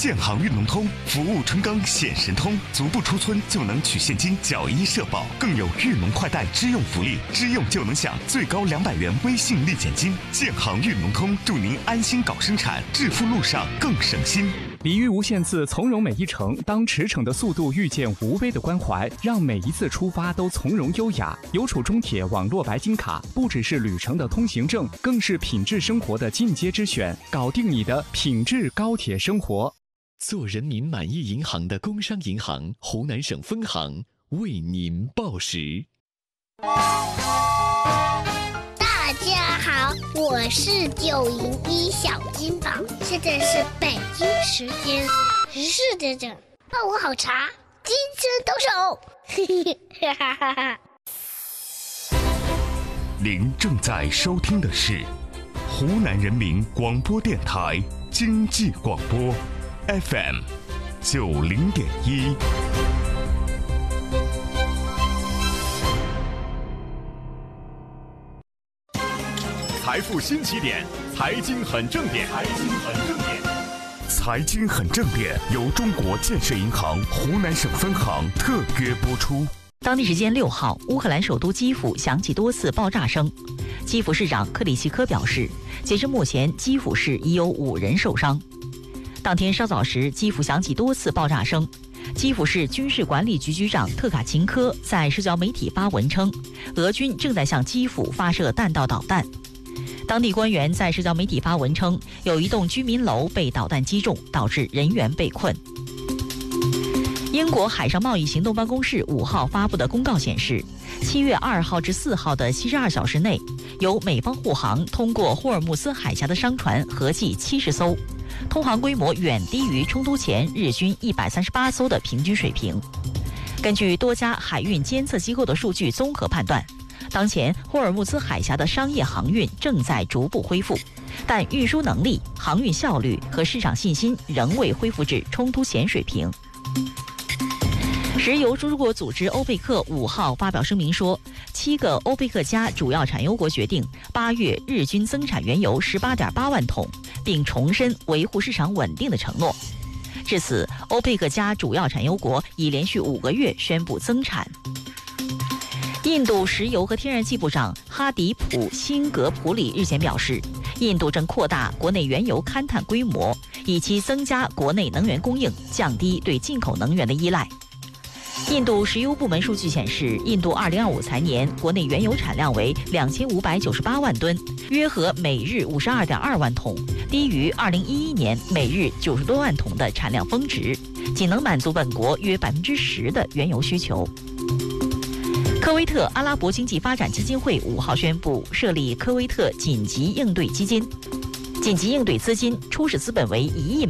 建行运农通，服务春耕显神通，足不出村就能取现金缴医社保，更有运农快贷支用福利，支用就能享最高200元微信立减金。建行运农通，祝您安心搞生产，致富路上更省心。 礼遇无限次，从容每一程。当驰骋的速度遇见无微的关怀，让每一次出发都从容优雅。邮储中铁网络白金卡不只是旅程的通行证，更是品质生活的进阶之选，搞定你的品质高铁生活。 做人民满意银行的工商银行湖南省分行为您报时。 大家好，我是901小金宝，现在是北京时间14点整，帮我好茶，金针抖手，哈哈哈。 您正在收听的是湖南人民广播电台经济广播 FM 90.1。 财富新起点，财经很正点，财经很正点， 财经很正点由中国建设银行湖南省分行特约播出。 当地时间6号，乌克兰首都基辅响起多次爆炸声。基辅市长克里奇科表示，截至目前，基辅市已有5人受伤。当天稍早时，基辅响起多次爆炸声。基辅市军事管理局局长特卡琴科在社交媒体发文称，俄军正在向基辅发射弹道导弹。当地官员在社交媒体发文称，有一栋居民楼被导弹击中，导致人员被困。英国海上贸易行动办公室5号发布的公告显示，7月2号至4号的72小时内，由美方护航通过霍尔木兹海峡的商船合计70艘，通航规模远低于冲突前日均138艘的平均水平。根据多家海运监测机构的数据综合判断，当前霍尔木兹海峡的商业航运正在逐步恢复，但运输能力、航运效率和市场信心仍未恢复至冲突前水平。石油输出国组织欧佩克5号发表声明说，7个欧佩克加主要产油国决定8月日均增产原油18.8万桶，并重申维护市场稳定的承诺。至此，欧佩克加主要产油国已连续5个月宣布增产。印度石油和天然气部长哈迪普辛格普里日前表示，印度正扩大国内原油勘探规模，以期增加国内能源供应，降低对进口能源的依赖。印度石油部门数据显示，印度2025财年国内原油产量为2598万吨，约合每日52.2万桶，低于2011年每日90多万桶的产量峰值，仅能满足本国约10%的原油需求。科威特阿拉伯经济发展基金会5号宣布设立科威特紧急应对基金，紧急应对资金初始资本为1亿